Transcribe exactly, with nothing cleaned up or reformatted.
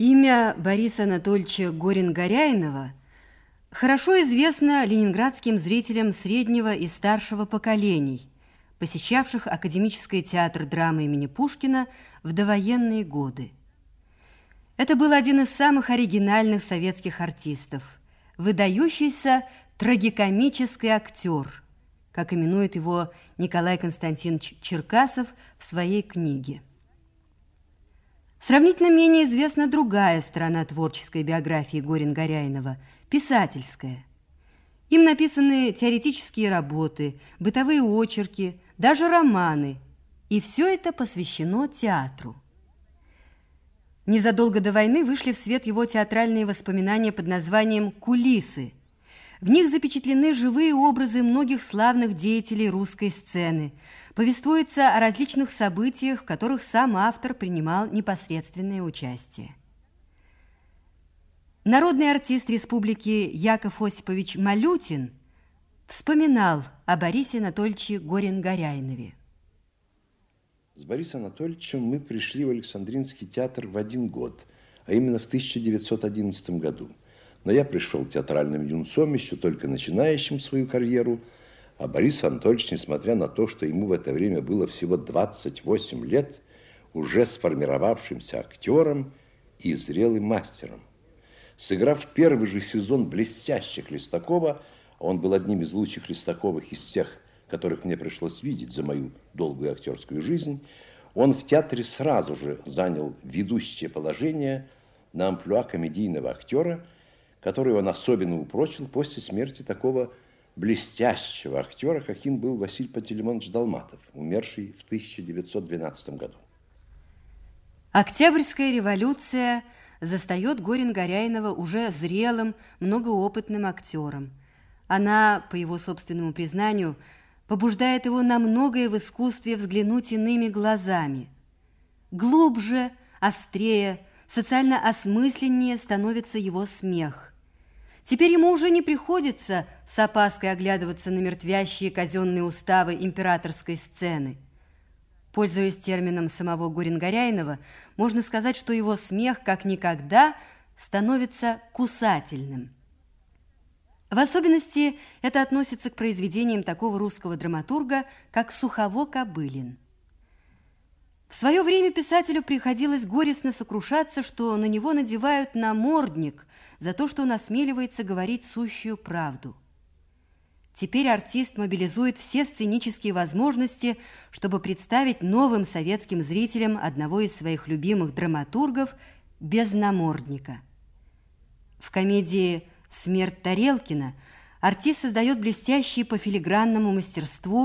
Имя Бориса Анатольевича Горин-Горяйнова хорошо известно ленинградским зрителям среднего и старшего поколений, посещавших Академический театр драмы имени Пушкина в довоенные годы. Это был один из самых оригинальных советских артистов, выдающийся трагикомический актер, как именует его Николай Константинович Черкасов в своей книге. Сравнительно менее известна другая сторона творческой биографии Горин-Горяйнова – писательская. Им написаны теоретические работы, бытовые очерки, даже романы, и все это посвящено театру. Незадолго до войны вышли в свет его театральные воспоминания под названием «Кулисы». В них запечатлены живые образы многих славных деятелей русской сцены. Повествуется о различных событиях, в которых сам автор принимал непосредственное участие. Народный артист республики Яков Осипович Малютин вспоминал о Борисе Анатольевиче Горин-Горяйнове. С Борисом Анатольевичем мы пришли в Александринский театр в один год, а именно в тысяча девятьсот одиннадцатом году. Но я пришел театральным юнцом, еще только начинающим свою карьеру, а Борис Анатольевич, несмотря на то, что ему в это время было всего двадцать восемь лет, уже сформировавшимся актером и зрелым мастером. Сыграв первый же сезон блестяще Хлестакова, он был одним из лучших Хлестаковых из тех, которых мне пришлось видеть за мою долгую актерскую жизнь, он в театре сразу же занял ведущее положение на амплуа комедийного актера, который он особенно упрочил после смерти такого блестящего актера, каким был Василий Пантелеймонович Долматов, умерший в тысяча девятьсот двенадцатом году. Октябрьская революция застает Горин-Горяйнова уже зрелым, многоопытным актером. Она, по его собственному признанию, побуждает его на многое в искусстве взглянуть иными глазами. Глубже, острее, социально осмысленнее становится его смех. Теперь ему уже не приходится с опаской оглядываться на мертвящие казенные уставы императорской сцены. Пользуясь термином самого Горин-Горяйнова, можно сказать, что его смех как никогда становится кусательным. В особенности это относится к произведениям такого русского драматурга, как Сухово-Кобылин. В свое время писателю приходилось горестно сокрушаться, что на него надевают намордник за то, что он осмеливается говорить сущую правду. Теперь артист мобилизует все сценические возможности, чтобы представить новым советским зрителям одного из своих любимых драматургов без намордника. В комедии «Смерть Тарелкина» артист создает блестящий по филигранному мастерству